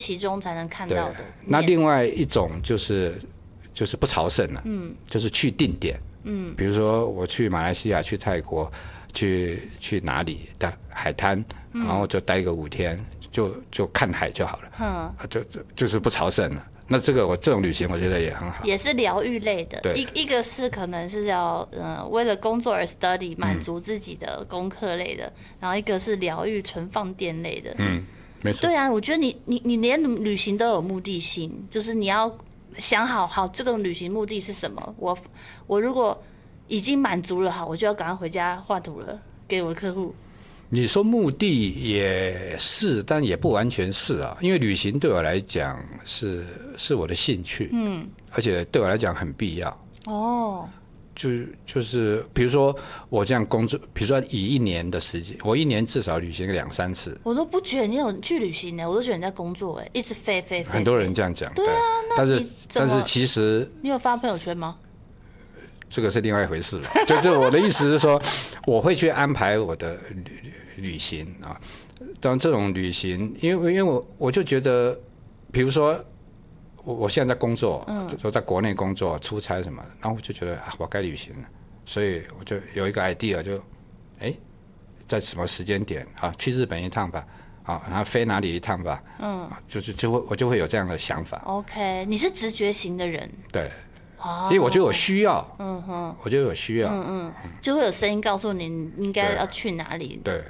其中才能看到的。 那另外一种就是不朝圣了，就是去定点，比如说我去马来西亚、去泰国、去哪里的海滩，然后就待个5天，就看海就好了，就是不朝圣了。那这种旅行我觉得也很好， 也是疗愈类的。 对， 一个是可能是要为了工作而 study 满足自己的功课类的，然后一个是疗愈纯放电类的。 没错。 对啊，我觉得你连旅行都有目的性，就是你要想好这个旅行目的是什么。我如果已经满足了，好，我就要赶快回家画图了，给我的客户。 你说目的也是，但也不完全是啊，因为旅行对我来讲是我的兴趣，而且对我来讲很必要。 哦， 就是比如说我这样工作，比如说以1年的时间，我1年至少旅行个2-3次。 我都不觉得你有去旅行呢，我都觉得你在工作哎，一直飞。 很多人这样讲， 对啊， 但是其实你有发朋友圈吗？ 这个是另外一回事了。就是我的意思是说，我会去安排我的旅行啊。当然这种旅行，因为我就觉得，比如说我现在在工作，就在国内工作、出差什么，然后我就觉得我该旅行了，所以我就有一个 idea， 就在什么时间点啊，去日本一趟吧。然后飞哪里一趟吧，我就会有这样的想法。 OK， 你是直觉型的人， 对。因为我觉得我需要，我觉得我需要， 就会有声音告诉你应该要去哪里。 对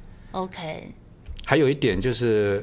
，OK。 还有一点就是，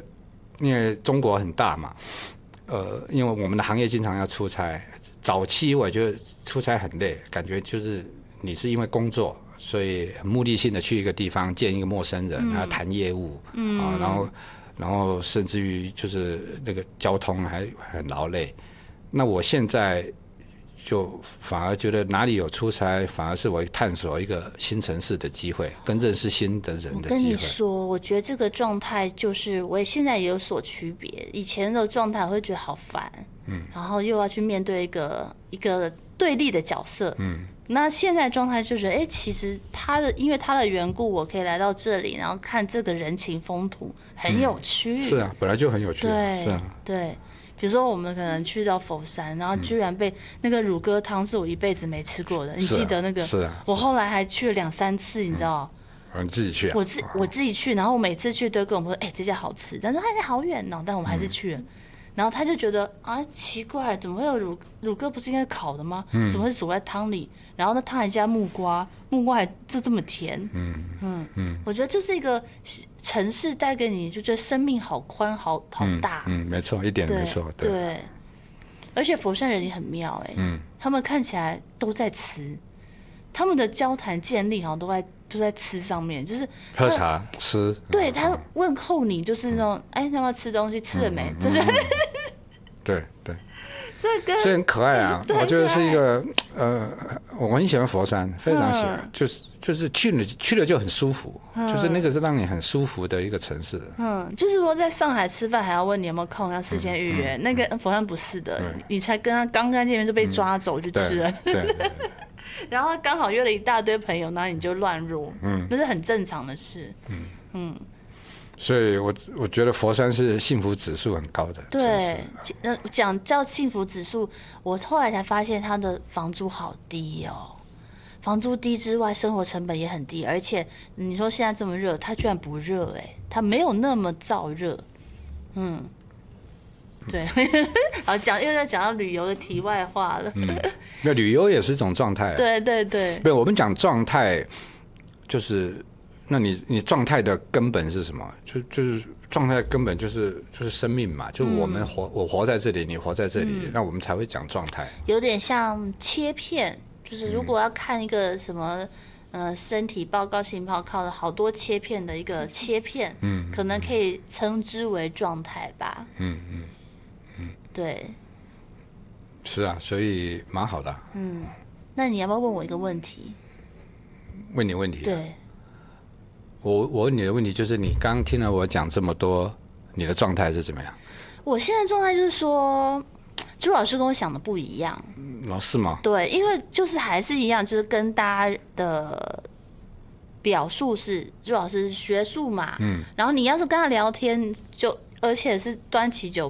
因为中国很大嘛，因为我们的行业经常要出差，早期我觉得出差很累，感觉就是你是因为工作，所以目的性的去一个地方见一个陌生人，然后谈业务，然后甚至于就是那个交通还很劳累。那我现在就反而觉得哪里有出差，反而是我探索一个新城市的机会，跟认识新的人的机会。 我跟你说，我觉得这个状态就是我现在也有所区别。以前的状态我会觉得好烦，然后又要去面对一个对立的角色，那现在状态就是，其实因为他的缘故，我可以来到这里，然后看这个人情风土，很有趣。 是啊，本来就很有趣。 对， 是啊， 对。比如说，我们可能去到佛山，然后居然被那个乳鸽汤是我一辈子没吃过的，你记得那个？ 是啊。 我后来还去了2-3次，你知道？ 你自己去啊？ 我自己去，然后我每次去都跟我们说，这家好吃，但是它好远哦，但我们还是去了。然后他就觉得奇怪，怎么会有乳鸽不是应该烤的吗？怎么会煮在汤里？然后那汤还加木瓜还这么甜。我觉得这是一个城市带给你，就觉得生命好宽好大。 没错，一点没错。 对，而且佛山人也很妙他们看起来都在吃，他们的交谈建立好像都在吃上面，就是喝茶吃。 对，他问候你就是那种，要不要吃东西？吃了没？就是对。 这个所以很可爱啊！我觉得是一个我很喜欢佛山，非常喜欢，就是去了就很舒服，就是那个是让你很舒服的一个城市。 就是说在上海吃饭还要问你有没有空，要事先预约。那个佛山不是的，你才跟他刚见面就被抓走去吃了。 对。 然后刚好约了一大堆朋友，然后你就乱入，那是很正常的事。 所以我觉得佛山是幸福指数很高的城市。 对，讲叫幸福指数，我后来才发现它的房租好低哦。房租低之外，生活成本也很低，而且你说现在这么热，它居然不热它没有那么燥热。对，好又在讲到旅游的题外话了。 那旅游也是一种状态。 对。 没有，我们讲状态，就是那你状态的根本是什么？就是状态的根本就是生命嘛，就我活在这里，你活在这里，那我们才会讲状态。 有点像切片，就是如果要看一个什么。身体报告性报告的好多切片的一个切片，可能可以称之为状态吧。对。 是啊，所以蛮好的。 那你要不要问我一个问题？ 问你问题。 对。 我问你的问题就是，你刚刚听了我讲这么多，你的状态是怎么样？ 我现在状态就是说，朱老师跟我想的不一样。 是吗？ 对，因为就是还是一样，就是跟大家的表述是朱老师学术嘛，然后你要是跟他聊天，而且是端起酒